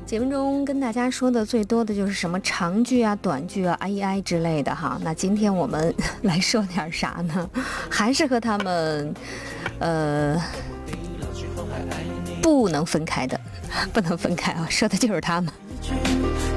节目中跟大家说的最多的就是什么长句啊、短句啊、ai 之类的哈。那今天我们来说点啥呢？还是和他们，不能分开的，不能分开啊，说的就是他们。